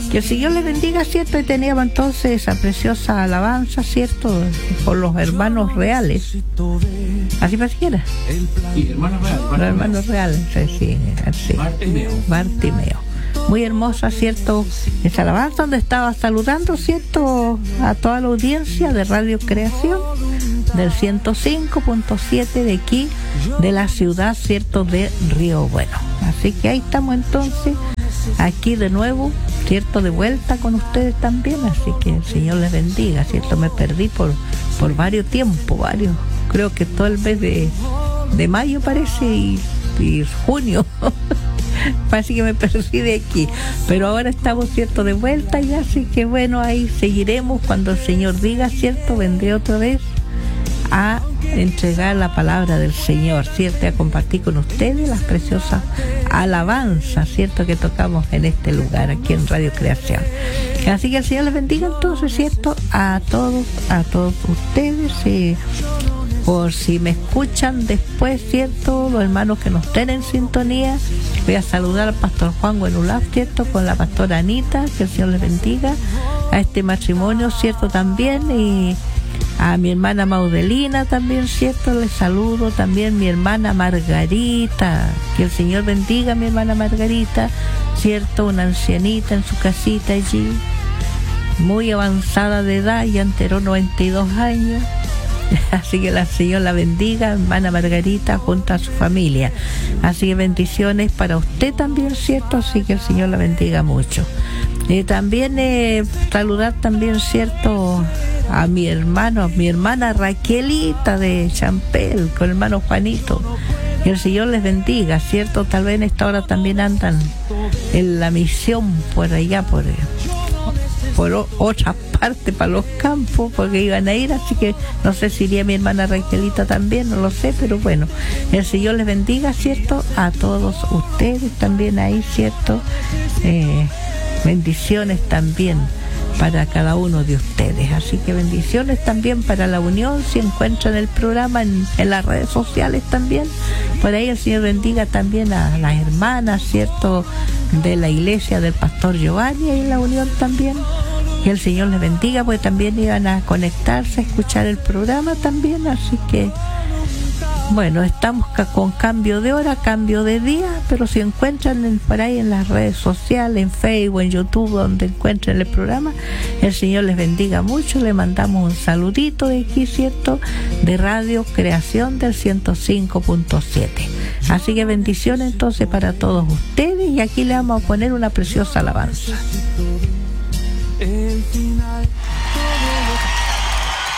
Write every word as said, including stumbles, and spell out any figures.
Que el Señor les bendiga, ¿cierto? Y teníamos entonces esa preciosa alabanza, ¿cierto? Por los hermanos reales. Así pareciera. Sí, hermanos reales. Los hermanos reales, sí, sí. Bartimeo. Bartimeo. Muy hermosa, ¿cierto? Esa alabanza donde estaba saludando, ¿cierto? A toda la audiencia de Radio Creación del ciento cinco punto siete de aquí, de la ciudad, ¿cierto? De Río Bueno. Así que ahí estamos entonces, aquí de nuevo, ¿cierto? De vuelta con ustedes también. Así que el Señor les bendiga, ¿cierto? Me perdí por, por varios tiempos, varios. Creo que todo el mes de, de mayo parece y, y junio. Parece que me perdí de aquí, pero ahora estamos, cierto, de vuelta ya, así que bueno, ahí seguiremos cuando el Señor diga, cierto, vendré otra vez a entregar la palabra del Señor, cierto, a compartir con ustedes las preciosas alabanzas, cierto, que tocamos en este lugar, aquí en Radio Creación. Así que el Señor les bendiga entonces, cierto, a todos, a todos ustedes, y por si me escuchan después, cierto, los hermanos que no estén en sintonía, voy a saludar al pastor Juan Guenulaf, cierto, con la pastora Anita, que el Señor les bendiga, a este matrimonio, cierto, también, y a mi hermana Maudelina también, cierto, les saludo, también mi hermana Margarita, que el Señor bendiga a mi hermana Margarita, cierto, una ancianita en su casita allí, muy avanzada de edad, ya enteró noventa y dos años. Así que el Señor la bendiga, hermana Margarita, junto a su familia. Así que bendiciones para usted también, ¿cierto? Así que el Señor la bendiga mucho. Y también eh, saludar también, ¿cierto?, a mi hermano, a mi hermana Raquelita de Champel, con el hermano Juanito. Que el Señor les bendiga, ¿cierto? Tal vez en esta hora también andan en la misión por allá, por... por otra parte, para los campos, porque iban a ir, así que no sé si iría mi hermana Raquelita también, no lo sé, pero bueno, el Señor les bendiga, ¿cierto? A todos ustedes también ahí, ¿cierto? Eh, bendiciones también para cada uno de ustedes, así que bendiciones también para la unión, si encuentran el programa en, en las redes sociales también, por ahí el Señor bendiga también a las hermanas, ¿cierto?, de la iglesia del pastor Giovanni, y la unión también, que el Señor les bendiga, porque también iban a conectarse a escuchar el programa también, así que bueno, estamos con cambio de hora, cambio de día, pero si encuentran en, por ahí en las redes sociales, en Facebook, en YouTube, donde encuentren el programa, el Señor les bendiga mucho. Le mandamos un saludito de aquí, ¿cierto?, de Radio Creación del ciento cinco punto siete. Así que bendiciones entonces para todos ustedes, y aquí le vamos a poner una preciosa alabanza. El final.